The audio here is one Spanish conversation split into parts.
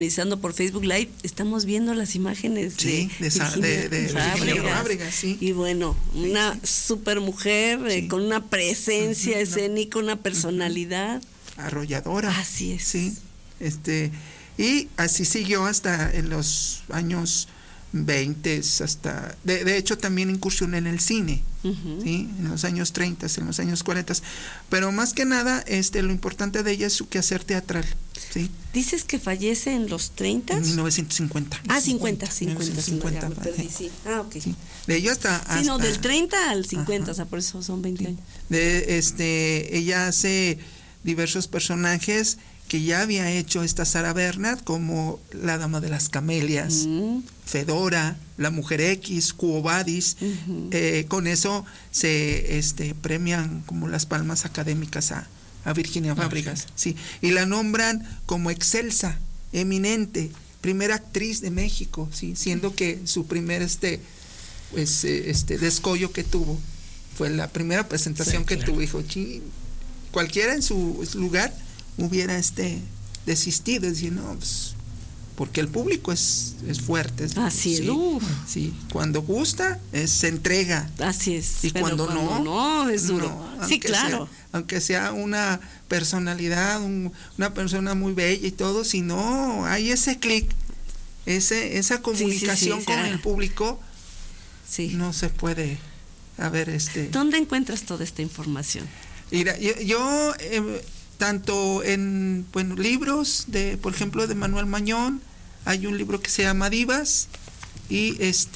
Realizando por Facebook Live, estamos viendo las imágenes de Virginia Fábregas, sí. Y bueno, una super mujer con una presencia escénica, una personalidad arrolladora. Así es. Sí. Y así siguió hasta en los años 20, hasta de hecho también incursionó en el cine, ¿sí? En los años 30, en los años 40, pero más que nada lo importante de ella es su quehacer teatral, ¿sí? Dices que fallece en los 30? En 1950. Ah, 50. Sí. Ah, ok. Sí. De ello hasta sí, no, del 30 al 50, o sea, por eso son 20 años. Ella hace diversos personajes que ya había hecho esta Sarah Bernhardt, como la Dama de las Camelias, Fedora, la Mujer X, Quo Vadis. Con eso se premian como las palmas académicas a Virginia Fábregas, sí, y la nombran como excelsa, eminente, primera actriz de México, sí, siendo que su primer descollo que tuvo fue la primera presentación que tuvo. Dijo, cualquiera en su lugar hubiera desistido, decir, no, pues, porque el público es fuerte. Así es. Sí, cuando gusta se entrega. Así es. Y cuando no es duro. No, sí, claro. Aunque sea una personalidad, una persona muy bella y todo, si no hay ese clic, esa comunicación con el público, no se puede haber ¿Dónde encuentras toda esta información? Mira, yo tanto en libros por ejemplo, de Manuel Mañón, hay un libro que se llama Divas, y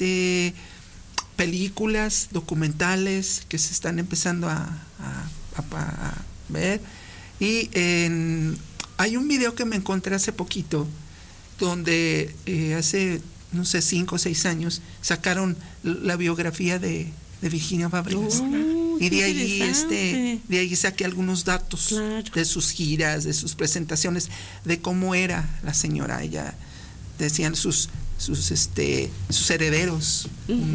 películas, documentales que se están empezando a ver, y hay un video que me encontré hace poquito donde hace no sé 5 o 6 años sacaron la biografía de Virginia Fábregas. Y de ahí saqué algunos datos de sus giras, de sus presentaciones, de cómo era la señora. Ella decían sus herederos.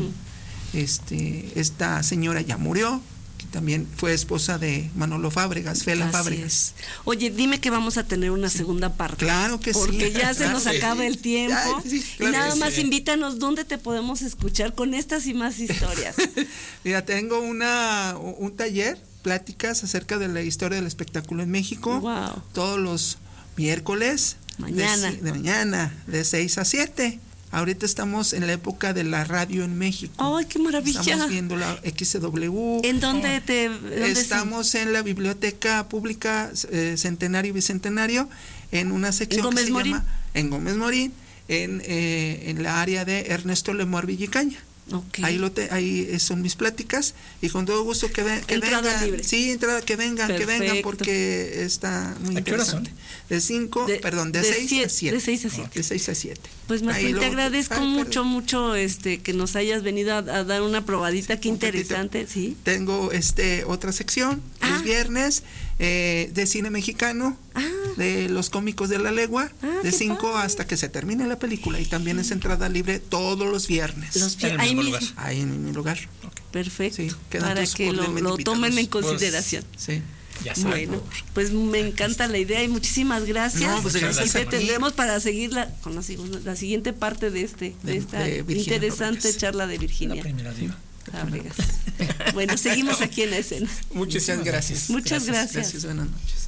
Esta señora ya murió, que también fue esposa de Manolo Fábregas, Fela Fábregas. Oye, dime que vamos a tener una segunda parte. Claro que porque sí. ya se nos acaba el tiempo. Claro, y nada más invítanos dónde te podemos escuchar con estas y más historias. Mira, tengo un taller, pláticas acerca de la historia del espectáculo en México. Wow. Todos los miércoles. Mañana. De 6 a 7. Ahorita estamos en la época de la radio en México. ¡Ay, qué maravilla! Estamos viendo la XW. ¿En dónde estamos en la Biblioteca Pública Centenario y Bicentenario, en una sección que se llama en Gómez Morín, en la área de Ernesto Lemor Villicaña. Okay. Ahí son mis pláticas, y con todo gusto que vengan. Libre. Sí, que vengan, porque está muy interesante. De 6 a 7. De 6 a 7. De 6 a 7. Pues Martín, te agradezco mucho que nos hayas venido a dar una probadita, qué interesante, ¿sí? Tengo otra sección, los viernes, de cine mexicano, de los cómicos de la legua, de 5 hasta que se termine la película, y también es entrada libre todos los viernes. Ahí en mi lugar. Okay. Perfecto. Sí, para que lo tomen en consideración. Sí. Ya saben. Bueno, pues me encanta la idea y muchísimas gracias. No, pues y te tendremos para seguirla con la siguiente parte de esta interesante Fábregas. Charla de Virginia. La primera diva. Fábregas. Bueno, seguimos aquí en la escena. Muchas gracias. Muchas gracias. Buenas noches.